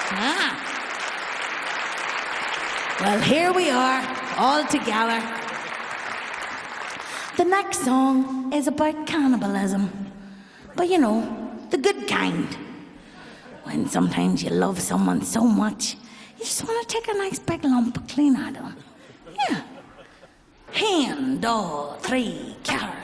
Ah. Well, here we are, all together. The next song is about cannibalism. But you know, the good kind. When sometimes you love someone so much, you just want to take a nice big lump of clean out of them. Yeah. Hen, daw, three, car.